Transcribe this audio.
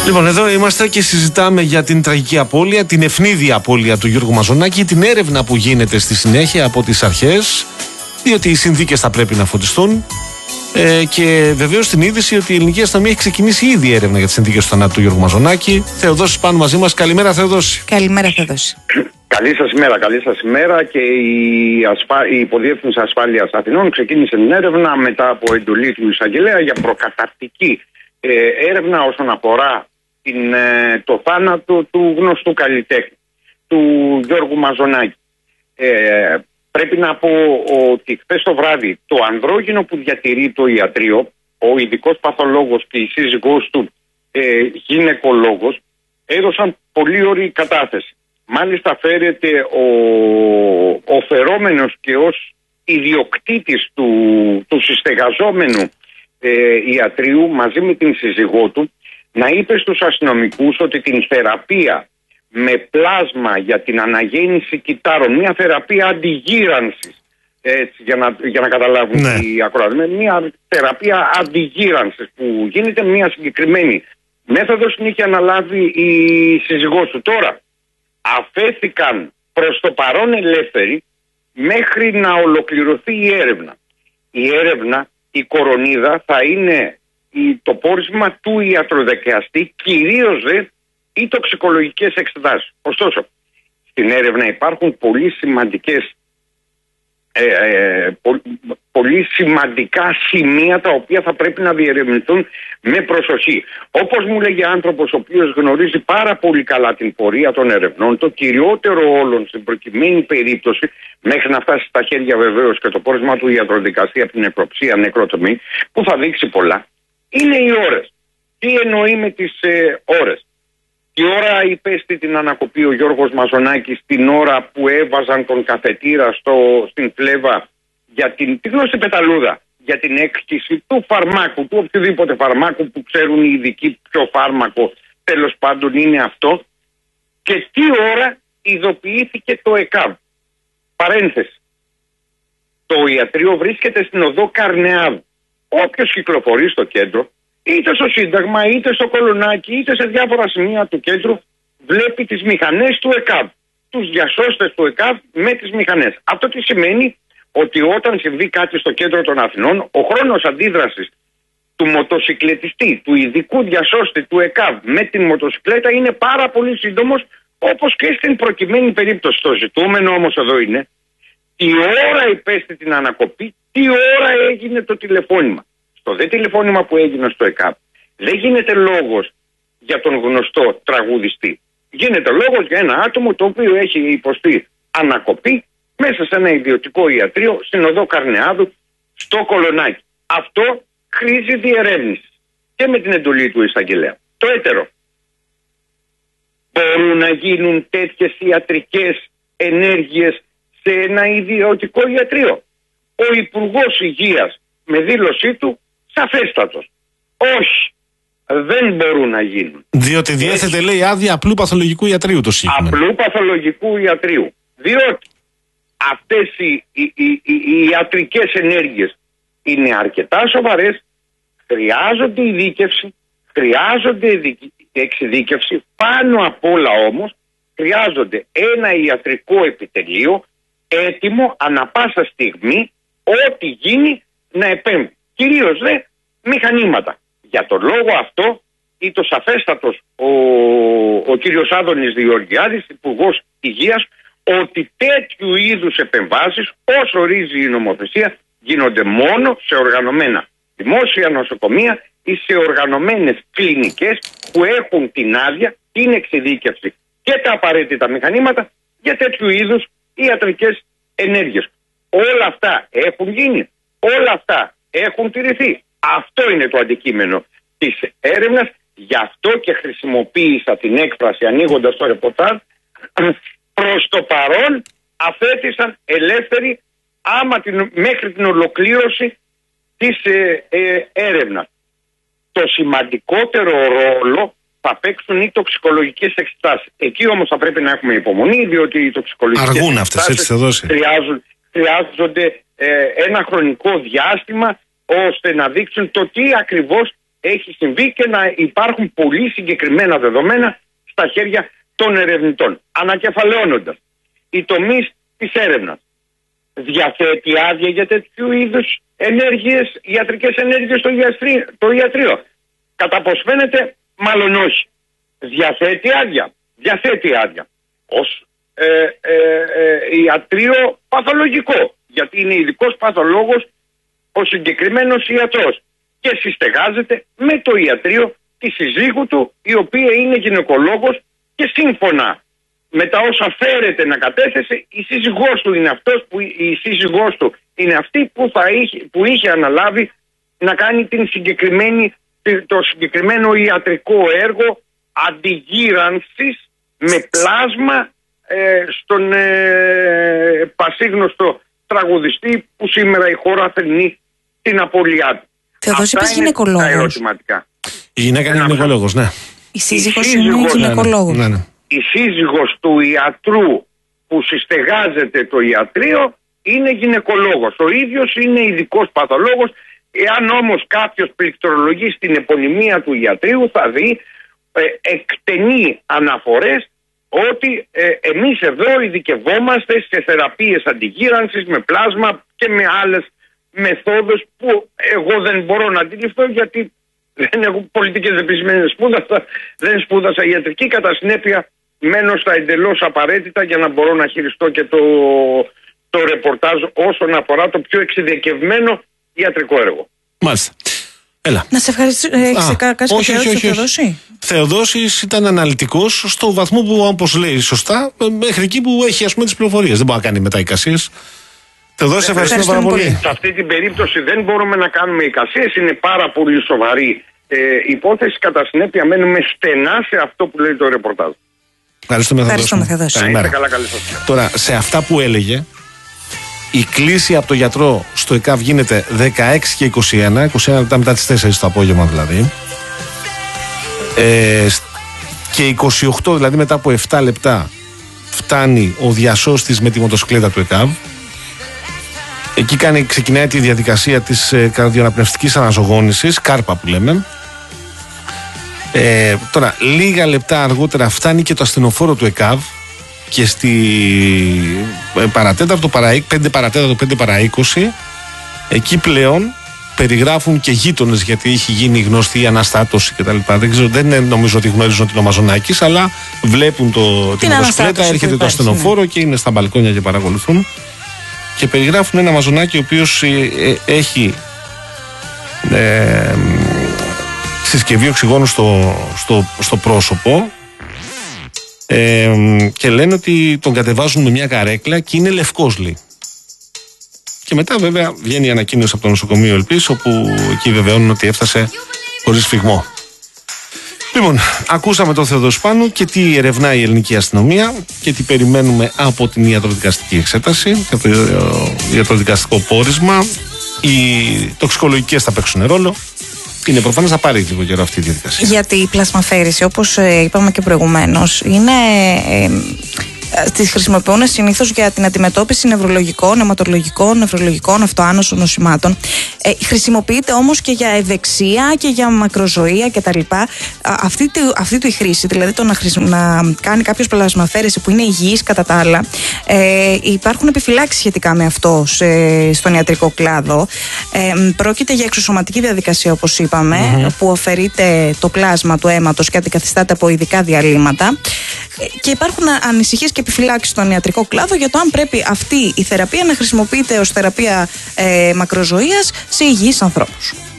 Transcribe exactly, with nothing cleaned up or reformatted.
Λοιπόν, εδώ είμαστε και συζητάμε για την τραγική απώλεια, την ευνίδια απώλεια του Γιώργου Μαζονάκη, την έρευνα που γίνεται στη συνέχεια από τις αρχές, διότι οι συνθήκες θα πρέπει να φωτιστούν. Ε, και βεβαίως την είδηση ότι η ελληνική αστυνομία έχει ξεκινήσει ήδη έρευνα για τις συνθήκες του θανάτου του Γιώργου Μαζονάκη. Θεοδόσης πάνω μαζί μας. Καλημέρα, Θεοδόση. Καλημέρα, Θεοδόση. Καλή σας ημέρα, καλή σας ημέρα. Και η, ασφα... η Υποδιεύθυνση Ασφάλειας Αθηνών ξεκίνησε την έρευνα μετά από εντολή του εισαγγελέα για προκαταρκτική ε, έρευνα όσον αφορά την, ε, το θάνατο του γνωστού καλλιτέχνη, του Γιώργου Μαζονάκη. Ε, Πρέπει να πω ότι χθες το βράδυ το ανδρόγυνο που διατηρεί το ιατρείο, ο ειδικός παθολόγος και η σύζυγός του ε, γυναικολόγος, έδωσαν πολύ ωραία κατάθεση. Μάλιστα φέρεται ο, ο φερόμενος και ως ιδιοκτήτης του, του συστεγαζόμενου ε, ιατρείου μαζί με την σύζυγό του να είπε στους αστυνομικούς ότι την θεραπεία με πλάσμα για την αναγέννηση κυτάρων, μια θεραπεία αντιγύρανσης, έτσι, για, να, για να καταλάβουν ναι. οι ακροατές, μια θεραπεία αντιγύρανσης που γίνεται, μια συγκεκριμένη μέθοδος την είχε αναλάβει η σύζυγός του. Τώρα αφέθηκαν προς το παρόν ελεύθεροι μέχρι να ολοκληρωθεί η έρευνα. Η έρευνα, η κορονίδα θα είναι το πόρισμα του ιατροδικαστή, κυρίως δε ή τοξικολογικές εξετάσεις. Ωστόσο, στην έρευνα υπάρχουν πολύ σημαντικές, ε, ε, πο, πολύ σημαντικά σημεία τα οποία θα πρέπει να διερευνηθούν με προσοχή. Όπως μου λέγει άνθρωπος ο οποίος γνωρίζει πάρα πολύ καλά την πορεία των ερευνών, το κυριότερο όλων στην προκειμένη περίπτωση, μέχρι να φτάσει στα χέρια βεβαίως και το πόρισμα του ιατροδικαστή από την νεκροψία, νεκροτομή, που θα δείξει πολλά, είναι οι ώρες. Τι εννοεί με τις ε, ώρες? Τι ώρα υπέστη την ανακοπή ο Γιώργος Μαζονάκης, την ώρα που έβαζαν τον καφετήρα στο, στην φλέβα για την, τη γνωστή πεταλούδα, για την έκχυση του φαρμάκου, του οποιοδήποτε φαρμάκου που ξέρουν οι ειδικοί ποιο φάρμακο τέλος πάντων είναι αυτό, και τι ώρα ειδοποιήθηκε το ΕΚΑΒ. Παρένθεση. Το ιατρείο βρίσκεται στην οδό Καρνεάδου. Όποιος κυκλοφορεί στο κέντρο, είτε στο Σύνταγμα, είτε στο Κολονάκι, είτε σε διάφορα σημεία του κέντρου, βλέπει τις μηχανές του ΕΚΑΒ. Τους διασώστες του ΕΚΑΒ με τις μηχανές. Αυτό τι σημαίνει? Ότι όταν συμβεί κάτι στο κέντρο των Αθηνών, ο χρόνος αντίδρασης του μοτοσυκλετιστή, του ειδικού διασώστη του ΕΚΑΒ με την μοτοσυκλέτα είναι πάρα πολύ σύντομος, όπως και στην προκειμένη περίπτωση. Το ζητούμενο όμως εδώ είναι τι ώρα υπέστη την ανακοπή, τι ώρα έγινε το τηλεφώνημα. Το δε τηλεφώνημα που έγινε στο ΕΚΑΒ δεν γίνεται λόγος για τον γνωστό τραγουδιστή. Γίνεται λόγος για ένα άτομο το οποίο έχει υποστεί ανακοπή μέσα σε ένα ιδιωτικό ιατρείο στην οδό Καρνεάδου στο Κολονάκι. Αυτό χρήζει διερεύνηση και με την εντολή του εισαγγελέα. Το έτερο. Μπορούν να γίνουν τέτοιες ιατρικές ενέργειες σε ένα ιδιωτικό ιατρείο? Ο Υπουργός Υγείας με δήλωσή του σαφέστατος. Όχι. Δεν μπορούν να γίνουν. Διότι διέθετε, λέει, άδεια απλού παθολογικού ιατρείου το σύγχρονο. Απλού παθολογικού ιατρείου. Διότι αυτές οι, οι, οι, οι, οι ιατρικές ενέργειες είναι αρκετά σοβαρές, χρειάζονται ειδίκευση, χρειάζονται εξειδίκευση, πάνω απ' όλα όμως χρειάζονται ένα ιατρικό επιτελείο έτοιμο ανα πάσα στιγμή ό,τι γίνει να επέμβει. Κυρίως δε μηχανήματα. Για τον λόγο αυτό ή το σαφέστατος ο, ο κύριος Άδωνης Γεωργιάδης, Υπουργός Υγείας, ότι τέτοιου είδους επεμβάσεις, όσο ορίζει η νομοθεσία, γίνονται μόνο σε οργανωμένα δημόσια νοσοκομεία ή σε οργανωμένες κλινικές που έχουν την άδεια, την εξειδίκευση και τα απαραίτητα μηχανήματα για τέτοιου είδους ιατρικές ενέργειες. Όλα αυτά έχουν γίνει, όλα αυτά έχουν τηρηθεί. Αυτό είναι το αντικείμενο της έρευνας, γι' αυτό και χρησιμοποίησα την έκφραση ανοίγοντας το ρεπορτάζ. Προς το παρόν αφέθησαν ελεύθεροι άμα την, μέχρι την ολοκλήρωση της ε, ε, έρευνας. Το σημαντικότερο ρόλο θα παίξουν οι τοξικολογικές εξετάσεις. Εκεί όμως θα πρέπει να έχουμε υπομονή, διότι οι τοξικολογικές αργούν αυτές, έτσι θα δώσει. Χρειάζουν, χρειάζονται ε, ένα χρονικό διάστημα ώστε να δείξουν το τι ακριβώς έχει συμβεί και να υπάρχουν πολύ συγκεκριμένα δεδομένα στα χέρια των ερευνητών. Ανακεφαλαιώνοντας, οι τομείς της έρευνας διαθέτει άδεια για τέτοιου είδους ενέργειες, ιατρικές ενέργειες στο, ιατρί, το ιατρείο. Κατά πως φαίνεται, μάλλον όχι. Διαθέτει άδεια. Διαθέτει άδεια. Ως ε, ε, ε, ιατρείο παθολογικό. Γιατί είναι ειδικός παθολόγος ο συγκεκριμένος ιατρός. Και συστεγάζεται με το ιατρείο τη σύζυγου του, η οποία είναι γυναικολόγος, και σύμφωνα με τα όσα φέρεται να κατέθεσε, η σύζυγός του είναι αυτός που, η σύζυγός του είναι αυτή που, θα είχε, που είχε αναλάβει να κάνει την συγκεκριμένη, το συγκεκριμένο ιατρικό έργο αντιγύρανσης με πλάσμα ε, στον ε, πασίγνωστο τραγουδιστή που σήμερα η χώρα θρηνεί την απώλειά του. Θεοδόση, είπες γυναικολόγος. Τα ερωτηματικά. Η γυναίκα είναι γυναικολόγος, ναι. Η σύζυγος είναι γυναικολόγος. Ναι, ναι. Η σύζυγος του ιατρού που συστεγάζεται το ιατρείο είναι γυναικολόγος. Ο ίδιος είναι ειδικός παθολόγος. Εάν όμως κάποιος πληκτρολογεί στην επωνυμία του ιατρείου, θα δει ε, εκτενή αναφορές ότι ε, εμείς εδώ ειδικευόμαστε σε θεραπείες αντιγύρανσης με πλάσμα και με άλλες μεθόδους που εγώ δεν μπορώ να αντιληφθώ, γιατί δεν έχω πολιτικές επιστήμες, σπούδασα, δεν σπούδασα ιατρική, κατά συνέπεια μένω στα εντελώς απαραίτητα για να μπορώ να χειριστώ και το, το ρεπορτάζ όσον αφορά το πιο εξειδικευμένο ιατρικό έργο. Μάλιστα. Έλα. Να σε ευχαριστήσω. Έχεις κάτι όχι, όχι, όχι, Θεοδόση? Θεοδόσης ήταν αναλυτικός στο βαθμό που, όπως λέει σωστά, μέχρι εκεί που έχει, ας πούμε, τις πληροφορίες. Δεν μπορεί να κάνει μετά εικασίες. Θεοδόση, ευχαριστούμε πάρα πολύ. πολύ. Σε αυτή την περίπτωση δεν μπορούμε να κάνουμε εικασίες. Είναι πάρα πολύ σοβαρή ε, υπόθεση. Κατά συνέπεια, μένουμε στενά σε αυτό που λέει το ρεπορτάζ. Ευχαριστούμε, Ευχαριστούμε Θεοδόση. Καλά, καλά, καλή σας. Τώρα, σε αυτά που έλεγε, η κλήση από το γιατρό στο ΕΚΑΒ γίνεται δεκαέξι και είκοσι ένα, είκοσι ένα λεπτά μετά τις τέσσερις το απόγευμα δηλαδή. Ε, και είκοσι οκτώ, δηλαδή μετά από επτά λεπτά, φτάνει ο διασώστης με τη μοτοσυκλέτα του ΕΚΑΒ. Εκεί κάνει, ξεκινάει τη διαδικασία της ε, καρδιοαναπνευστικής αναζωογόνησης, κάρπα που λέμε. Ε, τώρα, λίγα λεπτά αργότερα φτάνει και το ασθενοφόρο του ΕΚΑΒ και στη ε, παρατέταρτο, παρα, πέντε παρατέταρτο, πέντε παρά είκοσι, εκεί πλέον περιγράφουν και γείτονες, γιατί είχε γίνει γνωστή η αναστάτωση κτλ. Δεν, ξέρω, δεν νομίζω ότι γνωρίζουν την Μαζονάκης, αλλά βλέπουν το, την μοτοσυκλέτα, έρχεται το ασθενοφόρο, ναι, και είναι στα μπαλκόνια και παρακολουθούν. Και περιγράφουν ένα μαζονάκι ο οποίος ε, ε, έχει ε, συσκευή οξυγόνου στο, στο, στο πρόσωπο, ε, και λένε ότι τον κατεβάζουν με μια καρέκλα και είναι λευκός, λέει. Και μετά βέβαια βγαίνει η ανακοίνωση από το νοσοκομείο Ελπής, όπου εκεί βεβαιώνουν ότι έφτασε χωρίς φυγμό. Λοιπόν, ακούσαμε τον Θεοδόση Πάνου και τι ερευνάει η ελληνική αστυνομία και τι περιμένουμε από την ιατροδικαστική εξέταση, από το ιατροδικαστικό πόρισμα. Οι τοξικολογικές θα παίξουν ρόλο. Είναι προφανές να πάρει λίγο καιρό αυτή η διαδικασία. Γιατί η πλασμαφέρηση, όπως είπαμε και προηγουμένως, είναι... Ε, τις χρησιμοποιούν συνήθως για την αντιμετώπιση νευρολογικών, αιματολογικών, νευρολογικών, αυτοάνωσων νοσημάτων. Ε, χρησιμοποιείται όμως και για ευεξία και για μακροζωία κτλ. Αυτή, αυτή του η χρήση, δηλαδή το να, χρησι... να κάνει κάποιος πλασμαφέρηση που είναι υγιής κατά τα άλλα, ε, υπάρχουν επιφυλάξεις σχετικά με αυτό σε, στον ιατρικό κλάδο. Ε, πρόκειται για εξωσωματική διαδικασία, όπως είπαμε, mm-hmm. που αφαιρείται το πλάσμα του αίματος και αντικαθιστάται από ειδικά διαλύματα. Και υπάρχουν ανησυχίες και επιφυλάξεις στον ιατρικό κλάδο για το αν πρέπει αυτή η θεραπεία να χρησιμοποιείται ως θεραπεία ε, μακροζωίας σε υγιείς ανθρώπους.